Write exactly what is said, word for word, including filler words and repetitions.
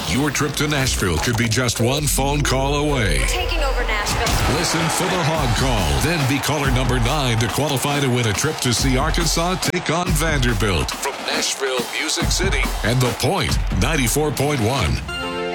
Your trip to Nashville could be just one phone call away. Taking over Nashville. Listen for the Hog Call. Then be caller number nine to qualify to win a trip to see Arkansas take on Vanderbilt from Nashville, Music City, and The Point, ninety-four point one.